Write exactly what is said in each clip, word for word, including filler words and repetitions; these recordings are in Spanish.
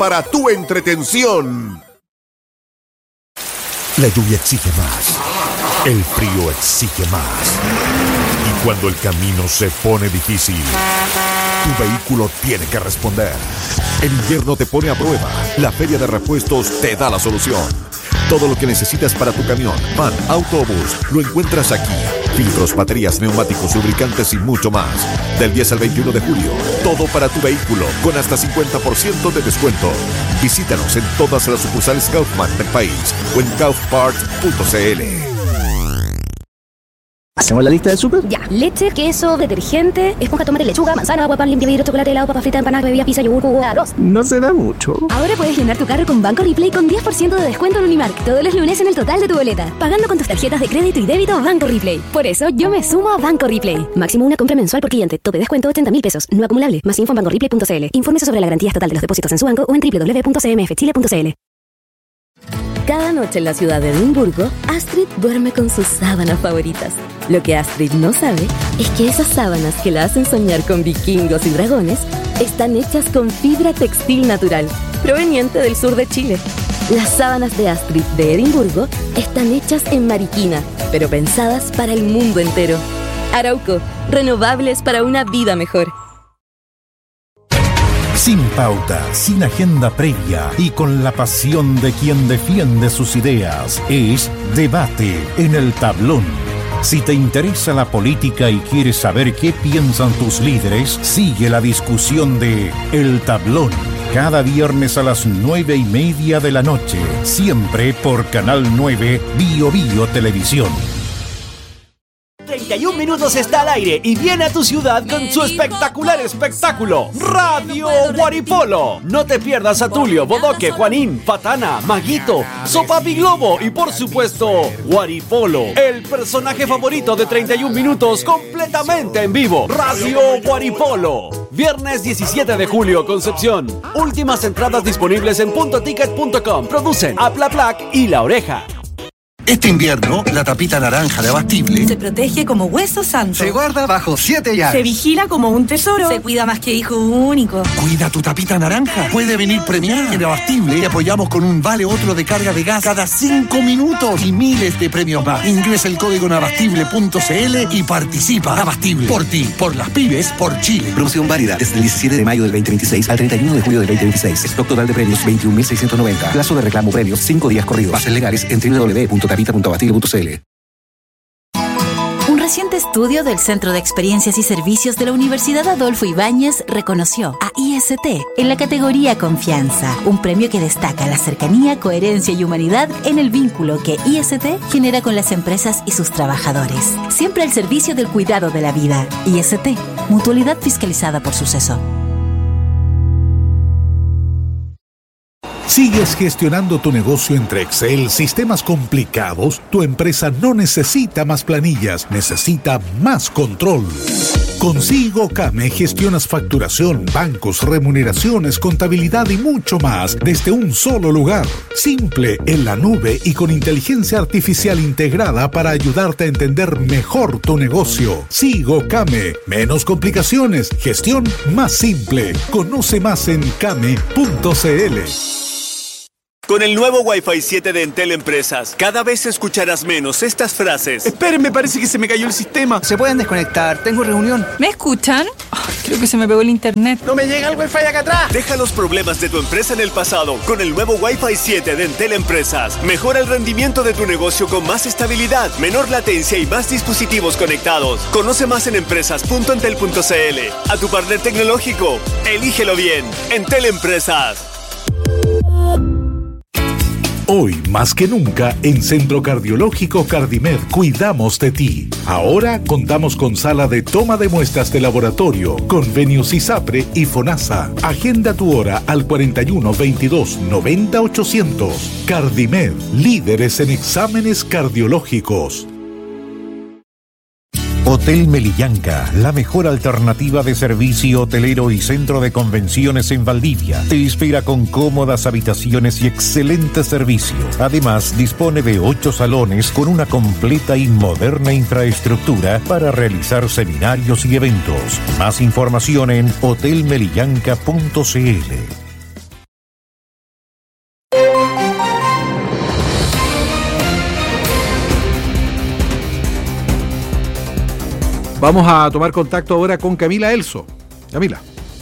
para tu entretención. La lluvia exige más. El frío exige más. Y cuando el camino se pone difícil, tu vehículo tiene que responder. El invierno te pone a prueba. La Feria de Repuestos te da la solución. Todo lo que necesitas para tu camión, van, autobús, lo encuentras aquí. Filtros, baterías, neumáticos, lubricantes y mucho más. Del diez al veintiuno de julio, todo para tu vehículo, con hasta cincuenta por ciento de descuento. Visítanos en todas las sucursales Kaufman del país o en kaufparts punto c l. ¿Hacemos la lista del súper? Ya. Leche, queso, detergente, esponja, tomate, lechuga, manzana, agua, pan, limpia vidrio, chocolate, helado, papa frita, empanada, bebida, pizza, yogur, jugo, arroz. No se da mucho. Ahora puedes llenar tu carro con Banco Replay con diez por ciento de descuento en Unimark todos los lunes en el total de tu boleta, pagando con tus tarjetas de crédito y débito Banco Replay. Por eso yo me sumo a Banco Replay. Máximo una compra mensual por cliente. Tope descuento ochenta mil pesos. No acumulable. Más info en banco replay punto c l. Infórmese sobre la garantía estatal de los depósitos en su banco o en doble u doble u doble u punto c m f chile punto c l. Cada noche en la ciudad de Edimburgo, Astrid duerme con sus sábanas favoritas. Lo que Astrid no sabe es que esas sábanas que la hacen soñar con vikingos y dragones están hechas con fibra textil natural, proveniente del sur de Chile. Las sábanas de Astrid de Edimburgo están hechas en Mariquina, pero pensadas para el mundo entero. Arauco, renovables para una vida mejor. Sin pauta, sin agenda previa y con la pasión de quien defiende sus ideas, es Debate en el Tablón. Si te interesa la política y quieres saber qué piensan tus líderes, sigue la discusión de El Tablón. Cada viernes a las nueve y media de la noche, siempre por Canal nueve Bio Bio Televisión. treinta y un minutos está al aire y viene a tu ciudad con su espectacular espectáculo Radio Guaripolo. No te pierdas a Tulio, Bodoque, Juanín, Patana, Maguito, Sopapi Globo y por supuesto Guaripolo, el personaje favorito de treinta y un minutos completamente en vivo. Radio Guaripolo, viernes diecisiete de julio, Concepción. Últimas entradas disponibles en punto ticket punto com. Producen Aplaplac y La Oreja. Este invierno, la tapita naranja de Abastible se protege como hueso santo. Se guarda bajo siete llaves. Se vigila como un tesoro. Se cuida más que hijo único. Cuida tu tapita naranja. Puede venir premiada. En Abastible te apoyamos con un vale otro de carga de gas cada cinco minutos y miles de premios más. Ingresa el código en abastible punto c l y participa. Abastible. Por ti, por las pymes, por Chile. Promoción válida desde el diecisiete de mayo del veinte veintiséis al treinta y uno de julio del veinte veintiséis. Stock total de premios veintiún mil seiscientos noventa. Plazo de reclamo premios cinco días corridos. Bases legales en doble u doble u doble u punto tapita punto abastible punto c l. Un reciente estudio del Centro de Experiencias y Servicios de la Universidad Adolfo Ibáñez reconoció a I S T en la categoría Confianza, un premio que destaca la cercanía, coherencia y humanidad en el vínculo que I S T genera con las empresas y sus trabajadores. Siempre al servicio del cuidado de la vida. I S T, mutualidad fiscalizada por Suceso. ¿Sigues gestionando tu negocio entre Excel, sistemas complicados? Tu empresa no necesita más planillas, necesita más control. Con SIGOCAME gestionas facturación, bancos, remuneraciones, contabilidad y mucho más desde un solo lugar. Simple, en la nube y con inteligencia artificial integrada para ayudarte a entender mejor tu negocio. SIGOCAME, menos complicaciones, gestión más simple. Conoce más en came punto c l. Con el nuevo Wi-Fi siete de Entel Empresas, cada vez escucharás menos estas frases. Esperen, me parece que se me cayó el sistema. Se pueden desconectar, tengo reunión. ¿Me escuchan? Oh, creo que se me pegó el internet. ¡No me llega el Wi-Fi acá atrás! Deja los problemas de tu empresa en el pasado con el nuevo Wi-Fi siete de Entel Empresas. Mejora el rendimiento de tu negocio con más estabilidad, menor latencia y más dispositivos conectados. Conoce más en empresas punto entel punto c l. A tu partner tecnológico, elígelo bien. Entel Empresas. Hoy, más que nunca, en Centro Cardiológico Cardimed cuidamos de ti. Ahora contamos con sala de toma de muestras de laboratorio, convenios ISAPRE y FONASA. Agenda tu hora al cuarenta y uno, veintidós, noventa, ochocientos. Cardimed, líderes en exámenes cardiológicos. Hotel Melillanca, la mejor alternativa de servicio hotelero y centro de convenciones en Valdivia. Te espera con cómodas habitaciones y excelente servicio. Además, dispone de ocho salones con una completa y moderna infraestructura para realizar seminarios y eventos. Más información en hotel melillanca punto c l. Vamos a tomar contacto ahora con Camila Elso. Camila.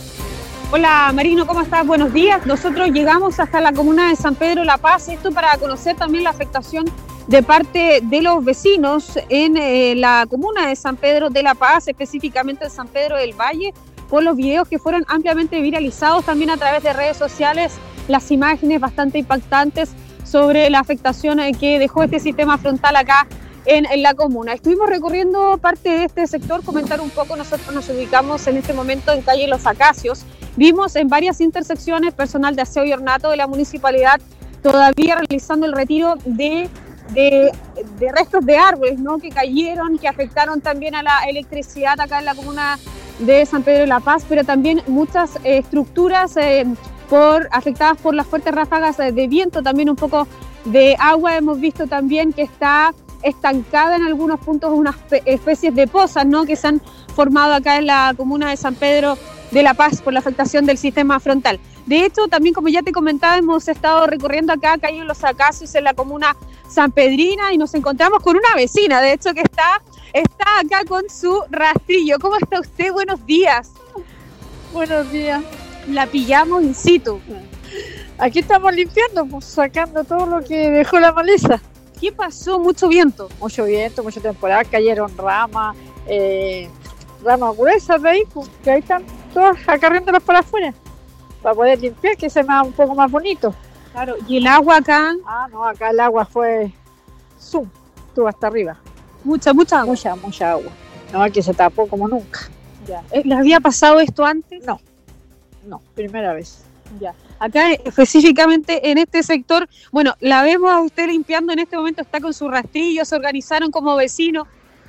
Hola Marino, ¿cómo estás? Buenos días. Nosotros llegamos hasta la comuna de San Pedro La Paz, esto para conocer también la afectación de parte de los vecinos en eh, la comuna de San Pedro de La Paz, específicamente en San Pedro del Valle, por los videos que fueron ampliamente viralizados también a través de redes sociales, las imágenes bastante impactantes sobre la afectación que dejó este sistema frontal acá en, en la comuna. Estuvimos recorriendo parte de este sector, comentar un poco, nosotros nos ubicamos en este momento en calle Los Acacios. Vimos en varias intersecciones personal de aseo y ornato de la municipalidad todavía realizando el retiro de, de, de restos de árboles, ¿no?, que cayeron, que afectaron también a la electricidad acá en la comuna de San Pedro de La Paz, pero también muchas eh, estructuras eh, por, afectadas por las fuertes ráfagas de viento, también un poco de agua. Hemos visto también que está estancada en algunos puntos unas especies de pozas, ¿no?, que se han formado acá en la comuna de San Pedro de La Paz por la afectación del sistema frontal. De hecho, también como ya te comentaba, hemos estado recorriendo acá calle Los Acacios en la comuna sanpedrina y nos encontramos con una vecina, de hecho, que está, está acá con su rastrillo. ¿Cómo está usted? Buenos días. Buenos días. La pillamos in situ. Aquí estamos limpiando, pues, sacando todo lo que dejó la maleza. ¿Qué pasó? Mucho viento. Mucho viento, mucha temporada, cayeron ramas, eh, ramas gruesas de ahí, pues, que ahí están todas acarriándolas para afuera, para poder limpiar, que se vea un poco más bonito. Claro, ¿y el agua acá? Ah, no, acá el agua fue zoom, estuvo hasta arriba. Mucha, mucha agua. Mucha, mucha agua. No, aquí se tapó como nunca. Ya. ¿Le había pasado esto antes? No, no, primera vez. Ya. Acá específicamente en este sector, bueno, la vemos a usted limpiando en este momento, está con su rastrillo, se organizaron como vecinos.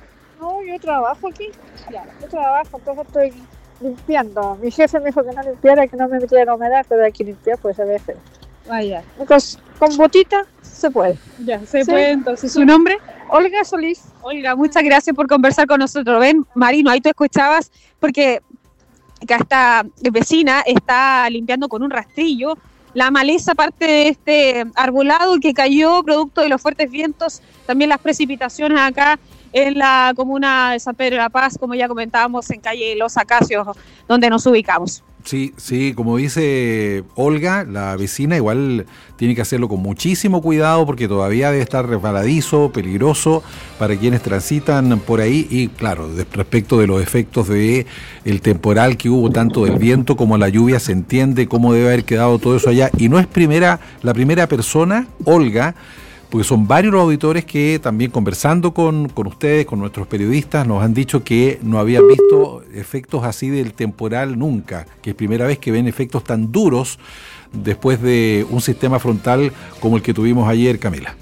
No, yo trabajo aquí, ya, yo trabajo, entonces estoy limpiando. Mi jefe me dijo que no limpiara, que no me metiera humedad, pero hay que limpiar, pues se ve feo. Vaya. Entonces, con botita se puede. Ya, se ¿Sí? puede entonces. ¿Su nombre? Olga Solís. Olga, muchas gracias por conversar con nosotros. Ven, Marino, ahí tú escuchabas, porque acá esta vecina está limpiando con un rastrillo la maleza, parte de este arbolado que cayó producto de los fuertes vientos, también las precipitaciones acá en la comuna de San Pedro de La Paz, como ya comentábamos, en calle Los Acacios, donde nos ubicamos. Sí, sí, como dice Olga, la vecina igual tiene que hacerlo con muchísimo cuidado porque todavía debe estar resbaladizo, peligroso para quienes transitan por ahí y claro, de, respecto de los efectos de el temporal que hubo, tanto del viento como la lluvia, se entiende cómo debe haber quedado todo eso allá y no es primera la primera persona, Olga, porque son varios los auditores que también conversando con, con ustedes, con nuestros periodistas, nos han dicho que no habían visto efectos así del temporal nunca, que es primera vez que ven efectos tan duros después de un sistema frontal como el que tuvimos ayer, Camila.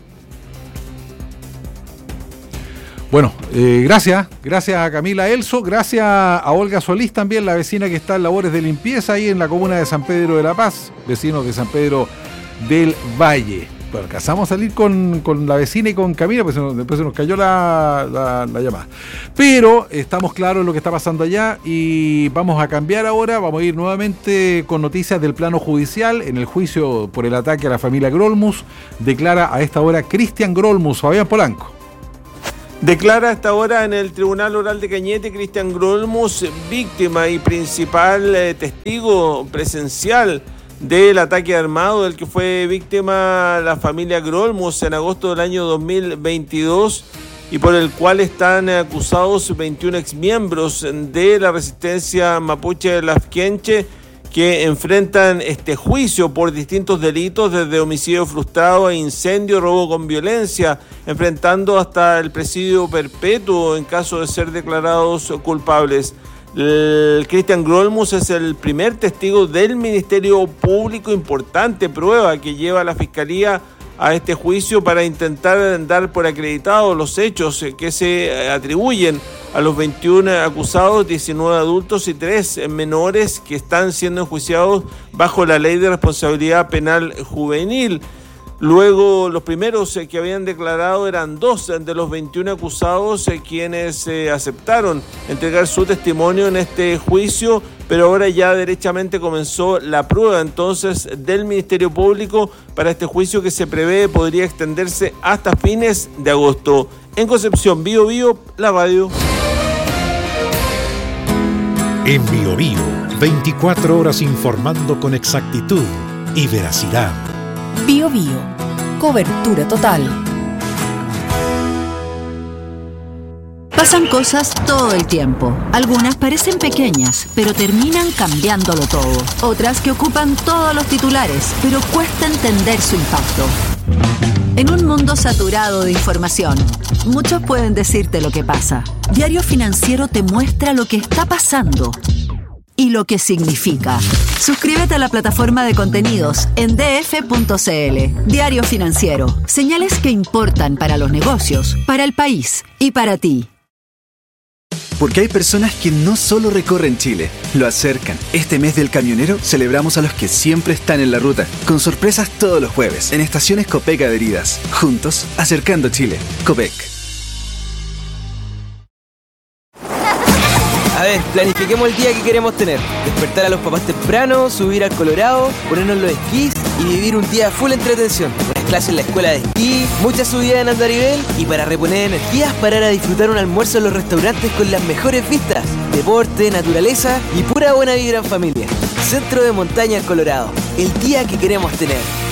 Bueno, eh, gracias, gracias a Camila Elso, gracias a Olga Solís también, la vecina que está en labores de limpieza ahí en la comuna de San Pedro de La Paz, vecinos de San Pedro del Valle. Bueno, alcanzamos a salir con, con la vecina y con Camila, pues se nos, después se nos cayó la, la, la llamada. Pero estamos claros en lo que está pasando allá y vamos a cambiar ahora, vamos a ir nuevamente con noticias del plano judicial. En el juicio por el ataque a la familia Grolmus, declara a esta hora Cristian Grolmus. Fabián Polanco. Declara a esta hora en el Tribunal Oral de Cañete Cristian Grolmus, víctima y principal eh, testigo presencial del ataque armado del que fue víctima la familia Grolmus en agosto del año dos mil veintidós y por el cual están acusados veintiún exmiembros de la resistencia mapuche Lafkenche que enfrentan este juicio por distintos delitos desde homicidio frustrado a incendio, robo con violencia, enfrentando hasta el presidio perpetuo en caso de ser declarados culpables. El Cristian Grolmus es el primer testigo del Ministerio Público, importante prueba que lleva la Fiscalía a este juicio para intentar dar por acreditados los hechos que se atribuyen a los veintiún acusados, diecinueve adultos y tres menores que están siendo enjuiciados bajo la Ley de Responsabilidad Penal Juvenil. Luego, los primeros que habían declarado eran dos de los veintiún acusados quienes eh, aceptaron entregar su testimonio en este juicio, pero ahora ya derechamente comenzó la prueba entonces del Ministerio Público para este juicio que se prevé podría extenderse hasta fines de agosto. En Concepción, Bío Bío, la radio. En Bio Bio, veinticuatro horas informando con exactitud y veracidad. Bio Bio, cobertura total. Pasan cosas todo el tiempo. Algunas parecen pequeñas, pero terminan cambiándolo todo. Otras que ocupan todos los titulares, pero cuesta entender su impacto. En un mundo saturado de información, muchos pueden decirte lo que pasa. Diario Financiero te muestra lo que está pasando y lo que significa. Suscríbete a la plataforma de contenidos en d f punto c l. Diario Financiero. Señales que importan para los negocios, para el país y para ti. Porque hay personas que no solo recorren Chile, lo acercan. Este mes del camionero celebramos a los que siempre están en la ruta, con sorpresas todos los jueves, en estaciones Copec adheridas. Juntos, acercando Chile. Copec. A ver, planifiquemos el día que queremos tener. Despertar a los papás temprano, subir al Colorado, ponernos los esquís y vivir un día full entretención. Unas clases en la escuela de esquí, muchas subidas en andarivel y para reponer energías parar a disfrutar un almuerzo en los restaurantes con las mejores vistas. Deporte, naturaleza y pura buena vibra en familia. Centro de Montaña en Colorado. El día que queremos tener.